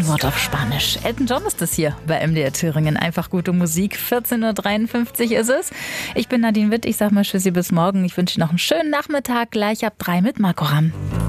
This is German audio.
Wort auf Spanisch. Elton John ist das hier bei MDR Thüringen. Einfach gute Musik. 14.53 Uhr ist es. Ich bin Nadine Witt. Ich sag mal Tschüssi bis morgen. Ich wünsche noch einen schönen Nachmittag. Gleich ab 3 mit Marco Ramm.